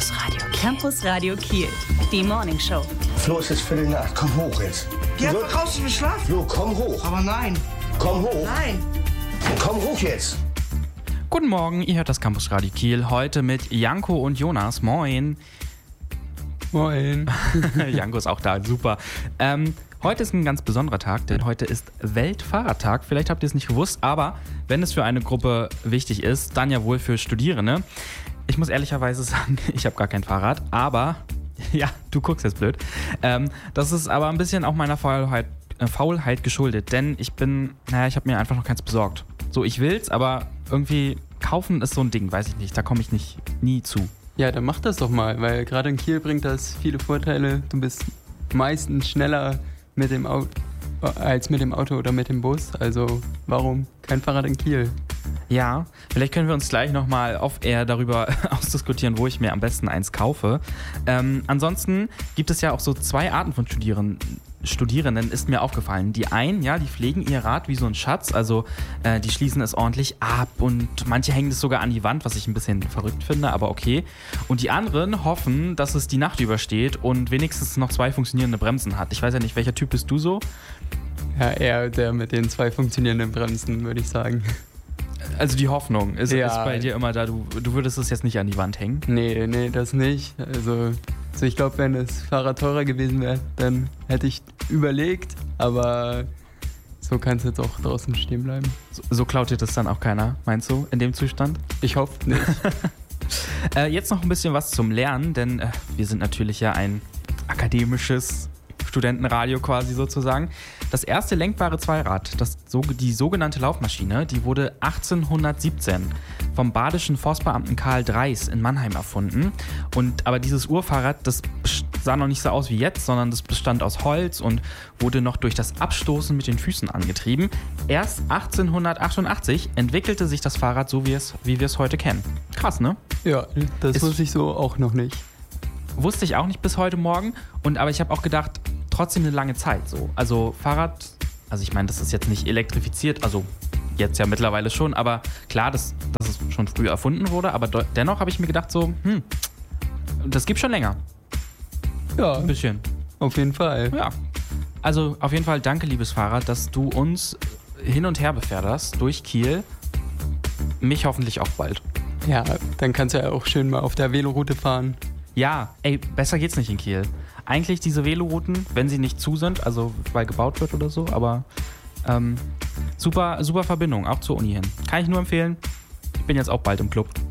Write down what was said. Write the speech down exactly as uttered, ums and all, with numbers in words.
Campus Radio Kiel. Campus Radio Kiel, die Morning Show. Flo, es ist Viertel nach acht, komm hoch jetzt. Geh einfach raus, ich will schlafen. Flo, komm hoch. Aber nein. Komm hoch. Nein. Komm hoch jetzt. Guten Morgen, ihr hört das Campus Radio Kiel. Heute mit Janko und Jonas. Moin. Moin. Janko ist auch da, super. Ähm, heute ist ein ganz besonderer Tag, denn heute ist Weltfahrradtag. Vielleicht habt ihr es nicht gewusst, aber wenn es für eine Gruppe wichtig ist, dann ja wohl für Studierende. Ich muss ehrlicherweise sagen, ich habe gar kein Fahrrad, aber, ja, du guckst jetzt blöd. Ähm, das ist aber ein bisschen auch meiner Faulheit, äh, Faulheit geschuldet, denn ich bin, naja, ich habe mir einfach noch keins besorgt. So, ich will's, aber irgendwie kaufen ist so ein Ding, weiß ich nicht, da komme ich nicht nie zu. Ja, dann mach das doch mal, weil gerade in Kiel bringt das viele Vorteile. Du bist meistens schneller mit dem Auto als mit dem Auto oder mit dem Bus. Also warum kein Fahrrad in Kiel? Ja, vielleicht können wir uns gleich nochmal off-air darüber ausdiskutieren, wo ich mir am besten eins kaufe. Ähm, ansonsten gibt es ja auch so zwei Arten von Studierenden. Studierenden ist mir aufgefallen. Die einen, ja, die pflegen ihr Rad wie so ein Schatz, also äh, die schließen es ordentlich ab und manche hängen es sogar an die Wand, was ich ein bisschen verrückt finde, aber okay. Und die anderen hoffen, dass es die Nacht übersteht und wenigstens noch zwei funktionierende Bremsen hat. Ich weiß ja nicht, welcher Typ bist du so? Ja, eher der mit den zwei funktionierenden Bremsen, würde ich sagen. Also die Hoffnung ist, ja. ist bei dir immer da, du, du würdest es jetzt nicht an die Wand hängen? Nee, nee, das nicht. Also, also ich glaube, wenn das Fahrrad teurer gewesen wäre, dann hätte ich überlegt, aber so kann es jetzt auch draußen stehen bleiben. So, so klaut dir das dann auch keiner, meinst du, in dem Zustand? Ich hoffe nicht. äh, jetzt noch ein bisschen was zum Lernen, denn äh, wir sind natürlich ja ein akademisches Studentenradio quasi sozusagen. Das erste lenkbare Zweirad, das, die sogenannte Laufmaschine, die wurde achtzehnhundertsiebzehn vom badischen Forstbeamten Karl Dreis in Mannheim erfunden. Und, aber dieses Urfahrrad, das sah noch nicht so aus wie jetzt, sondern das bestand aus Holz und wurde noch durch das Abstoßen mit den Füßen angetrieben. Erst achtzehnhundertachtundachtzig entwickelte sich das Fahrrad so, wie, es, wie wir es heute kennen. Krass, ne? Ja, das Ist, wusste ich so auch noch nicht. Wusste ich auch nicht bis heute Morgen. Und, aber ich habe auch gedacht, trotzdem eine lange Zeit so. Also Fahrrad, also ich meine, das ist jetzt nicht elektrifiziert, also jetzt ja mittlerweile schon, aber klar, dass, dass es schon früh erfunden wurde, aber de- dennoch habe ich mir gedacht so, hm, das gibt schon länger. Ja, Ein bisschen. auf jeden Fall. Ja. Also auf jeden Fall danke, liebes Fahrrad, dass du uns hin und her beförderst durch Kiel. Mich hoffentlich auch bald. Ja, dann kannst du ja auch schön mal auf der Veloroute fahren. Ja, ey, besser geht's nicht in Kiel. Eigentlich diese Velorouten, wenn sie nicht zu sind, also weil gebaut wird oder so, aber ähm, super, super Verbindung, auch zur Uni hin. Kann ich nur empfehlen. Ich bin jetzt auch bald im Club.